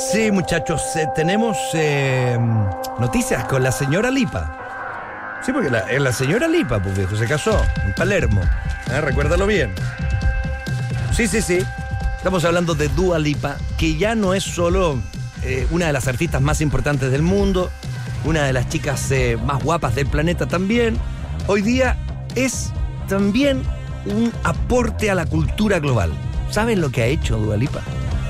Sí, muchachos, tenemos noticias con la señora Lipa. Sí, porque es la señora Lipa, pues viejo, se casó en Palermo. Recuérdalo bien. Sí. Estamos hablando de Dua Lipa, que ya no es solo una de las artistas más importantes del mundo, una de las chicas más guapas del planeta también. Hoy día es también un aporte a la cultura global. ¿Saben lo que ha hecho Dua Lipa?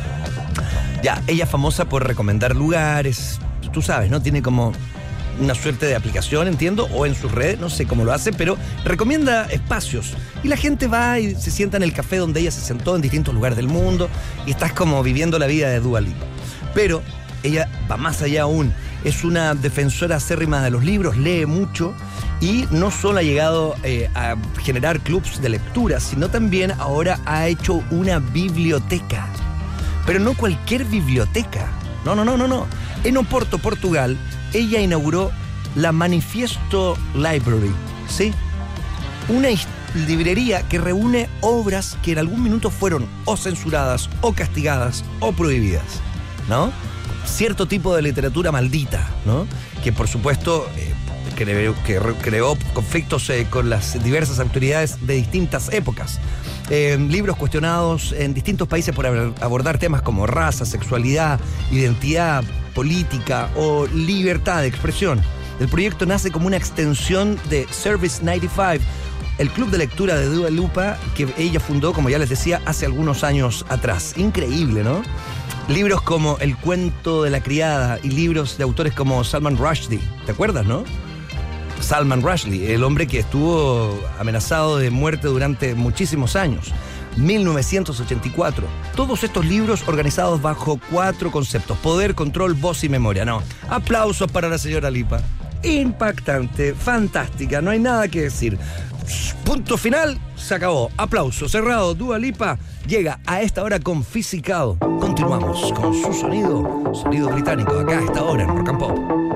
Ya, ella es famosa por recomendar lugares, tú sabes, ¿no? Tiene como una suerte de aplicación, entiendo, o en sus redes, no sé cómo lo hace, pero recomienda espacios. Y la gente va y se sienta en el café donde ella se sentó en distintos lugares del mundo y estás como viviendo la vida de Dua Lipa. Pero ella va más allá aún, es una defensora acérrima de los libros, lee mucho y no solo ha llegado a generar clubs de lectura, sino también ahora ha hecho una biblioteca. Pero no cualquier biblioteca. No. En Oporto, Portugal, ella inauguró la Manifiesto Library, ¿sí? Una librería que reúne obras que en algún minuto fueron o censuradas, o castigadas, o prohibidas, ¿no? Cierto tipo de literatura maldita, ¿no? Que por supuesto creó conflictos con las diversas autoridades de distintas épocas. Libros cuestionados en distintos países por abordar temas como raza, sexualidad, identidad política o libertad de expresión. El proyecto nace como una extensión de Service 95, el club de lectura de Dua Lipa que ella fundó, como ya les decía, hace algunos años atrás. Increíble, ¿no? Libros como El cuento de la criada y libros de autores como Salman Rushdie. ¿Te acuerdas, no? Salman Rushdie, el hombre que estuvo amenazado de muerte durante muchísimos años. 1984. Todos estos libros organizados bajo 4 conceptos: poder, control, voz y memoria. No, aplausos para la señora Lipa. Impactante, fantástica, no hay nada que decir. Punto final, se acabó. Aplauso cerrado. Dua Lipa llega a esta hora con Physical. Continuamos con su sonido británico acá a esta hora en Rock and Pop.